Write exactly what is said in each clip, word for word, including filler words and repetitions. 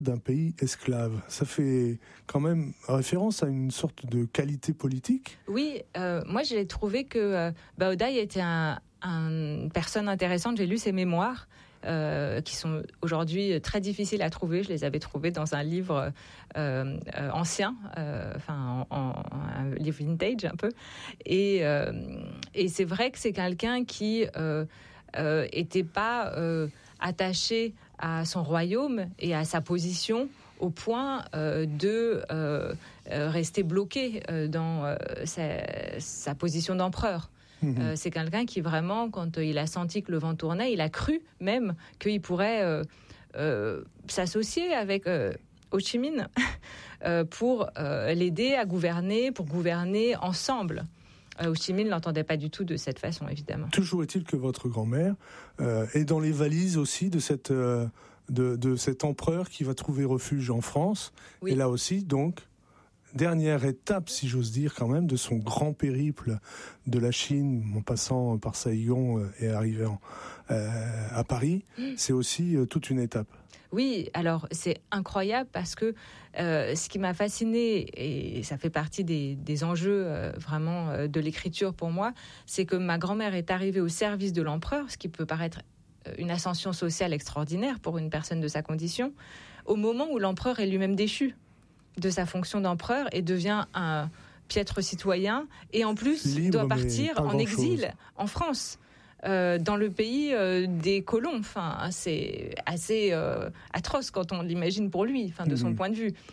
d'un pays esclave. Ça fait quand même référence à une sorte de qualité politique. Oui, euh, moi j'ai trouvé que euh, Baodaï était un, un, une personne intéressante. J'ai lu ses mémoires. Euh, qui sont aujourd'hui très difficiles à trouver. Je les avais trouvés dans un livre euh, euh, ancien, euh, enfin en, en, un livre vintage un peu. Et, euh, et c'est vrai que c'est quelqu'un qui euh, euh, était pas euh, attaché à son royaume et à sa position au point euh, de euh, rester bloqué euh, dans euh, sa, sa position d'empereur. Mmh. Euh, c'est quelqu'un qui vraiment, quand euh, il a senti que le vent tournait, il a cru même qu'il pourrait euh, euh, s'associer avec euh, Ho Chi Minh euh, pour euh, l'aider à gouverner, pour gouverner ensemble. Euh, Ho Chi Minh ne l'entendait pas du tout de cette façon, évidemment. Toujours est-il que votre grand-mère euh, est dans les valises aussi de cette euh, de, de cet empereur qui va trouver refuge en France. Oui. Et là aussi, donc. Dernière étape, si j'ose dire, quand même, de son grand périple de la Chine, en passant par Saïgon et arrivant euh, à Paris, mmh. c'est aussi euh, toute une étape. Oui, alors c'est incroyable parce que euh, ce qui m'a fascinée, et ça fait partie des, des enjeux euh, vraiment euh, de l'écriture pour moi, c'est que ma grand-mère est arrivée au service de l'empereur, ce qui peut paraître une ascension sociale extraordinaire pour une personne de sa condition, au moment où l'empereur est lui-même déchu de sa fonction d'empereur et devient un piètre citoyen et en plus Libre, doit partir en exil chose. en France, euh, dans le pays euh, des colons. Enfin, c'est assez euh, atroce quand on l'imagine pour lui, enfin, de son mmh. point de vue.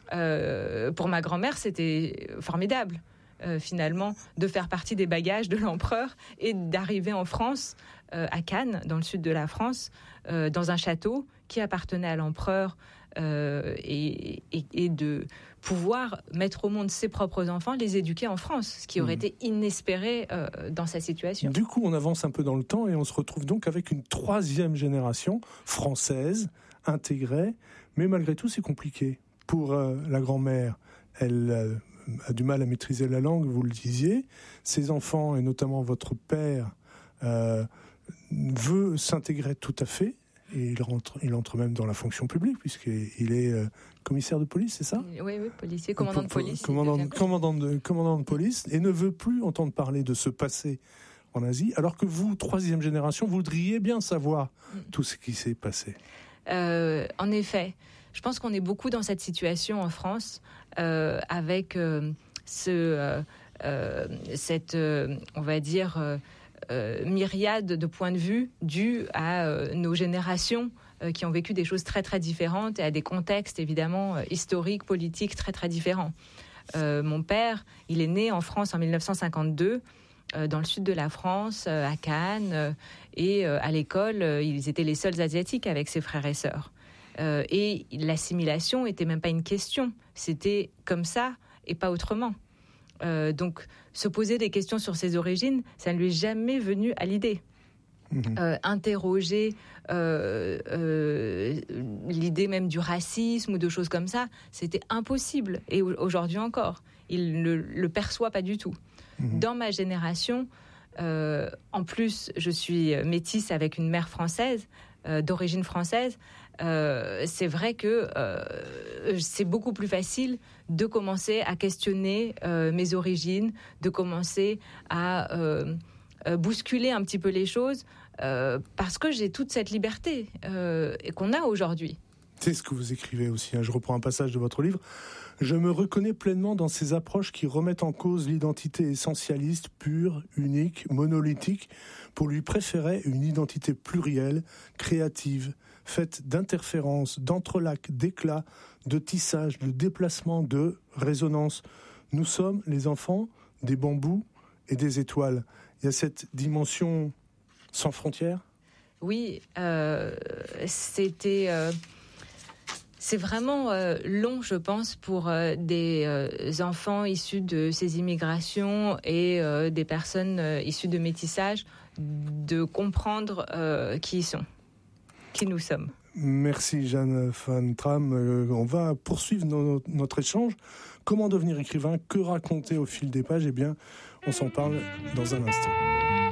Euh, pour ma grand-mère, c'était formidable. Euh, finalement, de faire partie des bagages de l'empereur et d'arriver en France, euh, à Cannes, dans le sud de la France, euh, dans un château qui appartenait à l'empereur, euh, et, et, et de pouvoir mettre au monde ses propres enfants, les éduquer en France, ce qui aurait mmh. été inespéré euh, dans sa situation. Du coup, on avance un peu dans le temps et on se retrouve donc avec une troisième génération française, intégrée, mais malgré tout, c'est compliqué. Pour euh, la grand-mère, elle... Euh, a du mal à maîtriser la langue, vous le disiez. Ses enfants, et notamment votre père, euh, veut s'intégrer tout à fait. Et il, rentre, il entre même dans la fonction publique, puisqu'il est euh, commissaire de police, c'est ça ? Oui, oui, policier, commandant de police. Commandant, commandant, de, commandant de police, et ne veut plus entendre parler de ce passé en Asie, alors que vous, troisième génération, voudriez bien savoir mm. tout ce qui s'est passé. Euh, en effet. Je pense qu'on est beaucoup dans cette situation en France, euh, avec euh, ce, euh, euh, cette, euh, on va dire, euh, euh, myriade de points de vue dus à euh, nos générations euh, qui ont vécu des choses très très différentes et à des contextes évidemment euh, historiques, politiques très très différents. Euh, mon père, il est né en France en dix-neuf cent cinquante-deux. Euh, dans le sud de la France, euh, à Cannes, euh, et euh, à l'école, euh, ils étaient les seuls asiatiques avec ses frères et sœurs. Euh, et l'assimilation était même pas une question, c'était comme ça et pas autrement. Euh, donc, se poser des questions sur ses origines, ça ne lui est jamais venu à l'idée. Mmh. Euh, interroger euh, euh, l'idée même du racisme ou de choses comme ça, c'était impossible. Et aujourd'hui encore, il ne le perçoit pas du tout. Mmh. Dans ma génération, euh, en plus, je suis métisse avec une mère française, euh, d'origine française. Euh, c'est vrai que euh, c'est beaucoup plus facile de commencer à questionner euh, mes origines, de commencer à euh, euh, bousculer un petit peu les choses, euh, parce que j'ai toute cette liberté euh, qu'on a aujourd'hui. C'est ce que vous écrivez aussi, hein. Je reprends un passage de votre livre. Je me reconnais pleinement dans ces approches qui remettent en cause l'identité essentialiste, pure, unique, monolithique, pour lui préférer une identité plurielle, créative, faite d'interférences, d'entrelacs, d'éclats, de tissage, de déplacement, de résonance. Nous sommes les enfants des bambous et des étoiles. Il y a cette dimension sans frontières ? Oui, euh, c'était... Euh... C'est vraiment euh, long, je pense, pour euh, des euh, enfants issus de ces immigrations et euh, des personnes euh, issues de métissage de comprendre euh, qui ils sont, qui nous sommes. Merci Jeanne Van Tram. Euh, on va poursuivre no- notre échange. Comment devenir écrivain ? Que raconter au fil des pages ? Eh bien, on s'en parle dans un instant.